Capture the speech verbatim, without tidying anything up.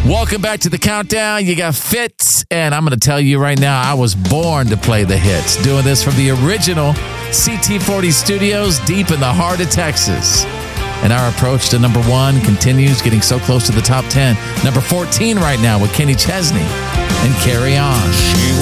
Welcome back to the countdown. You got Fitz, and I'm going to tell you right now, I was born to play the hits. Doing this from the original C T forty studios deep in the heart of Texas. And our approach to number one continues, getting so close to the top ten. Number fourteen right now with Kenny Chesney and Carry On.